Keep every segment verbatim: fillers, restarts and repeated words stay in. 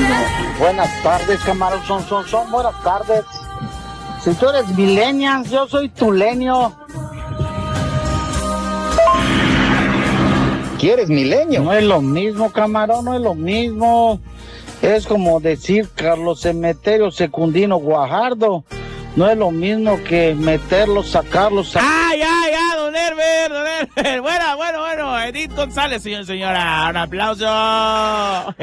Buenas tardes, camarón, son, son, son, buenas tardes. Si tú eres millennial, yo soy tulenio. ¿Quieres milenio? No es lo mismo, camarón, no es lo mismo. Es como decir Carlos Emeterio Secundino Guajardo. No es lo mismo que meterlos, sacarlos. ¡Ah, ya, ya, don Herbert, don Herbert! Bueno, bueno, bueno, Edith González, señor y señora, un aplauso.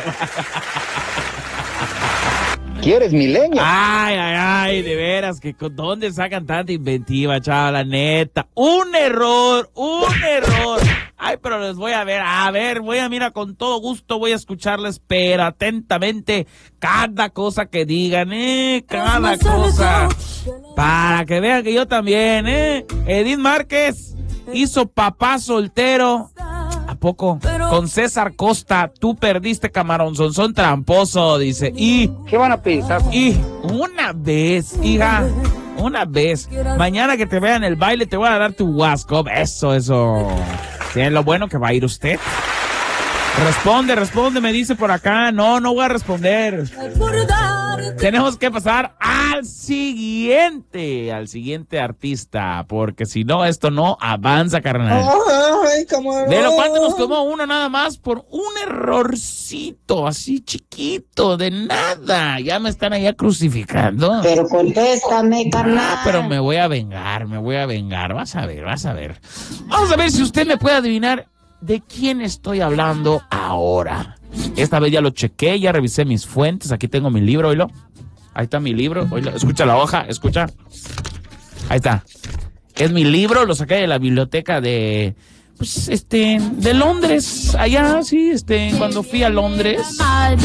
¿Quieres milenio? Ay, ay, ay, de veras, que con dónde sacan tanta inventiva, chaval, la neta. Un error, un error. Ay, pero les voy a ver, a ver, voy a, mira, con todo gusto voy a escucharles, pero atentamente, cada cosa que digan, eh, cada cosa. Para que vean que yo también, eh. Edith Márquez hizo papá soltero. ¿A poco? Con César Costa, tú perdiste, camarón, son, son tramposo, dice. Y, ¿Qué van a pensar? y, una vez, hija, una vez. Mañana que te vean el baile te voy a dar tu WhatsApp. Eso, eso. Sí, es lo bueno que va a ir usted. Responde, responde, me dice por acá. No, no voy a responder. Tenemos que pasar al siguiente, al siguiente artista, porque si no, esto no avanza, carnal. Ay, camarón. De lo cual nos tomó uno nada más por un errorcito, así chiquito, de nada. Ya me están allá crucificando. Pero contéstame, carnal. Ah, pero me voy a vengar, me voy a vengar. Vas a ver, vas a ver. Vamos a ver si usted me puede adivinar de quién estoy hablando ahora. Esta vez ya lo chequé, ya revisé mis fuentes. Aquí tengo mi libro, oílo. Ahí está mi libro. Oílo. Escucha la hoja, escucha. Ahí está. Es mi libro, lo saqué de la biblioteca de, pues, este, de Londres. Allá, sí, este, cuando fui a Londres.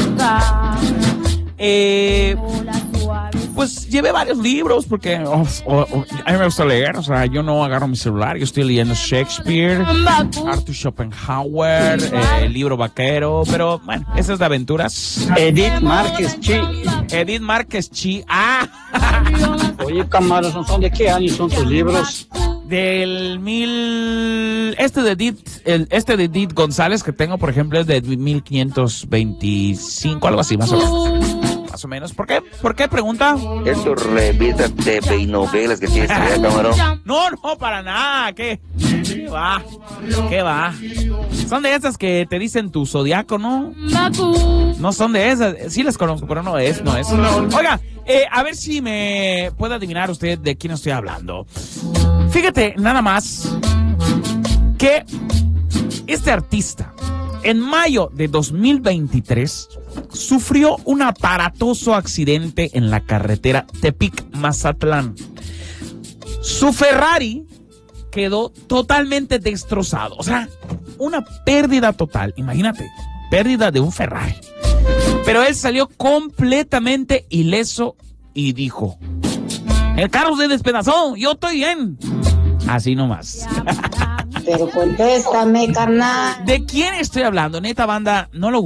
Eh... Pues llevé varios libros porque oh, oh, oh, a mí me gusta leer, o sea, yo no agarro mi celular, yo estoy leyendo Shakespeare, Arthur Schopenhauer, eh, el libro vaquero, pero bueno, esas de aventuras. Edith Márquez, chi. Edith Márquez, chi. Ah, Oye, camarón, son, son, ¿de qué año son tus libros? del mil, este de Edith, el, este de Edith González que tengo, por ejemplo, es de mil quinientos veinticinco, algo así, más o menos. Más o menos. ¿Por qué? ¿Por qué? Pregunta. Es tu revista T V y novelas que tienes allá, camarón. No, no, para nada. ¿Qué? ¿Qué va? ¿Qué va? Son de esas que te dicen tu zodiaco, ¿no? No son de esas. Sí las conozco, pero no es, no es. Oiga, eh, a ver si me puede adivinar usted de quién estoy hablando. Fíjate, nada más, que este artista, en mayo de dos mil veintitrés, sufrió un aparatoso accidente en la carretera Tepic-Mazatlán. Su Ferrari quedó totalmente destrozado. O sea, una pérdida total. Imagínate, pérdida de un Ferrari. Pero él salió completamente ileso y dijo: el carro se despedazó, yo estoy bien. Así nomás. Pero contéstame, carnal. ¿De quién estoy hablando? Neta, banda, no lo